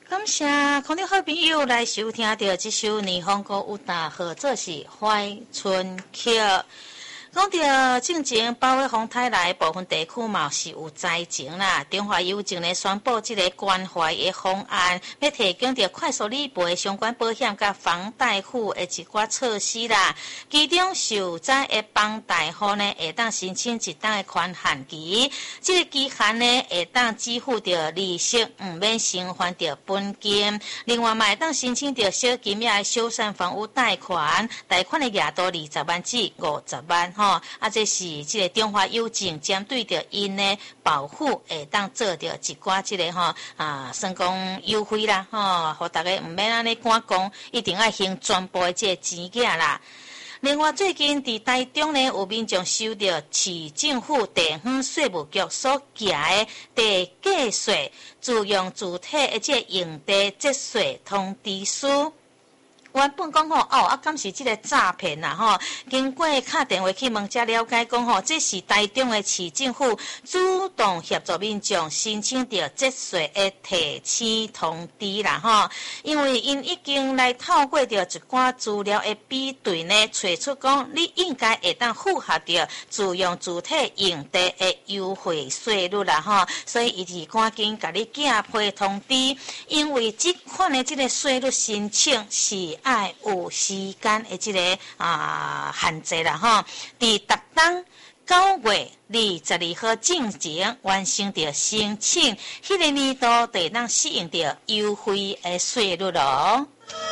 感谢空中好朋友来收听到这首年风歌有大合作是《怀春曲》。讲到进前包围风台来部分地区嘛是有灾情啦，中华邮政呢宣布这个关怀的方案，要提供着快速理赔相关保险甲房贷户的一寡措施啦。其中受灾的房贷户呢，会当申请一档的宽限期，这个期限呢会当支付着利息，免偿还着本金。另外嘛，会当申请着小金额的小散房屋贷款，贷款的额度20万至50万这是这个中华邮政针对着因的保护，会当做着一寡这个算讲优惠啦互大家唔免安尼赶工，一定要还全部的这个钱额啦。另外，最近伫台中呢，有民众收到市政府地方税务局所寄的地价税自用主体的这用地节税通知书。原本讲敢是这个诈骗啦经过打电话去问才了解讲这是台中的市政府主动协助民众申请到节税的提醒通知啦因为因已经来透过着一寡资料的比对呢，找出讲你应该会当符合着自用主体用地的优惠税率啦所以伊是赶紧甲你寄批通知，因为这款的这个税率申请是爱有时间的这个限制啦伫逐当9月22号进前完成着申请，迄个年度就会当适用着优惠的税率咯。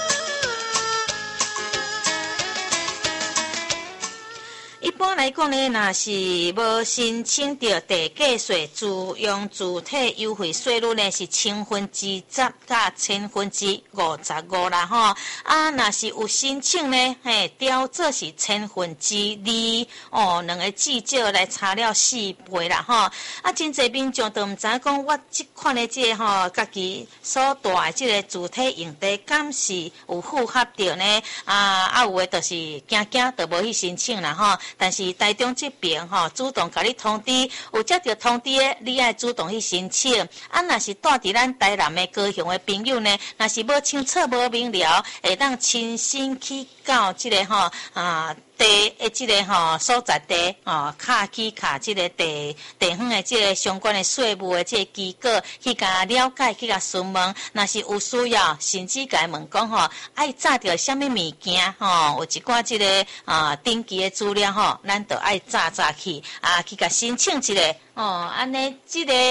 一般来讲呢，若是无申请到地价税自用主体优惠税率呢，是10%甲55%啦若是有申请呢，调做是2%两个至少来差了4倍啦真侪民众都毋知讲我这款的这个家己所住的这个主体用地敢是有符合着呢有的就是惊都无去申请啦但是台中这边主动甲你通知，有接到通知的，你爱主动去申请。若是住伫咱台南的高雄的朋友呢，若是无清楚无明了，会当亲身去到这个地的这个所在地去这个地方的这个相关的税务的这个机构去甲了解，去甲询问。若是有需要，甚至甲问讲爱炸着什么物件有一寡这个登记的资料咱就爱炸去去甲申请一个安尼这个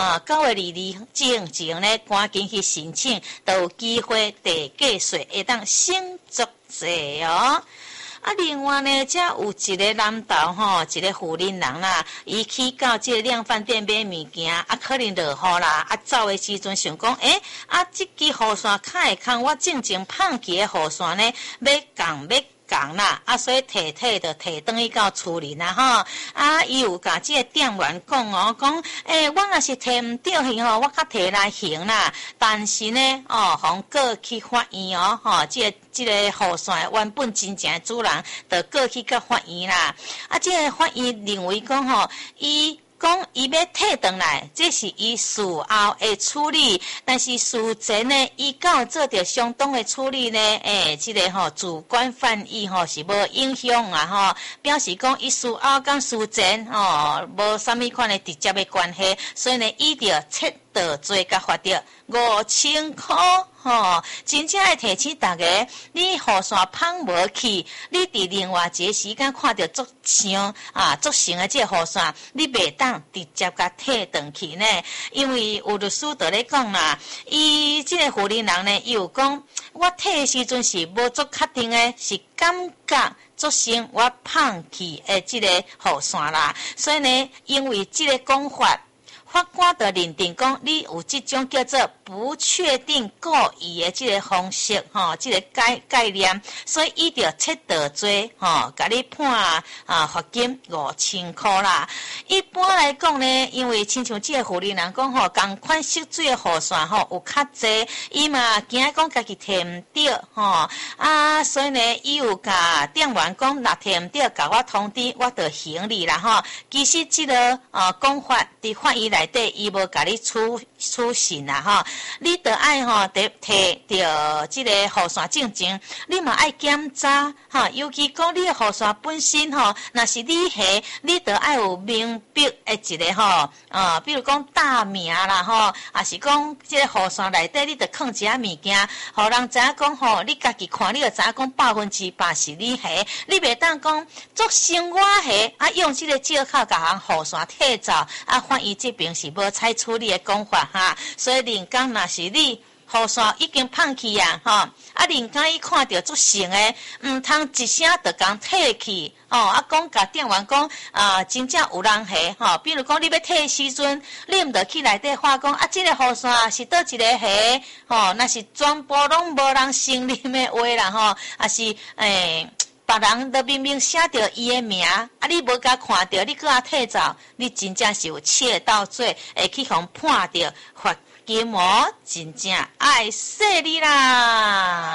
9月22之前呢，赶紧去申请，都有机会地价税会当省足济另外呢，遮有一个南投一个富人人啦，伊去到这个量贩店买物件可能落雨啦走的时阵想讲这支雨伞较会空，我正前放弃的雨伞呢要讲啦所以提就提转去到厝里啦伊有甲这个店员讲讲我若是提唔到去我较提来还啦，但是呢互过去法院这个雨伞原本真正的主人就过去到法院啦这个法院认为讲伊要退转来，这是伊事后的处理，但是事前呢，伊有做着相当的处理呢，这个主观犯意是无影响表示讲伊事后跟事前无啥物款的直接的关系，所以呢，伊就切道罪甲罚着5000块真正要提醒大家，你雨伞放无去，你伫另外一个时间看到足像足成的这个雨伞，你袂当直接甲退转去呢，因为有律师就咧讲啦，伊这个富人人呢，伊有讲我退的时阵是无足确定的，是感觉造成我放弃的这个雨伞啦，所以呢，因为这个讲法。法官就认定讲，你有这种叫做不确定故意的这个方式，这个概念，所以伊就切道罪，甲你判罚金5000块啦。一般来讲呢，因为亲像这个富人人讲同款涉水的雨伞有较济，伊嘛惊讲家己摕唔到，所以呢，伊有甲店员讲，若摕唔到，甲我通知，我就还你啦其实这个讲法伫法院内底，伊无甲你处信啦吼，你得爱吼摕着即个雨伞证前，你嘛爱检查吼，尤其讲你的雨伞本身吼，若是你下，你得爱有明白的一个吼，比如讲大名啦吼，也是讲即个雨伞内底你得放一下物件，互人知影讲吼，你家己看你就知影讲100%是你下，你袂当讲作生我下，啊用即个借口甲人雨伞退走，啊反伊这边是无采取你的讲法哈，所以人讲若是你雨伞已经放弃啊，吼，啊人家伊看到足成的，毋通一声就讲退去，啊讲甲店员讲真正有人下，吼，比如讲你要退的时阵，你毋着去内底话讲这个雨伞是倒一个下，吼，若是全部拢无人承认的话啦，吼，也是别人都明明写着伊的名，你无甲看到，你搁较退走，你真正是有窃盗罪，会去互判着罚金哦，真正爱死你啦！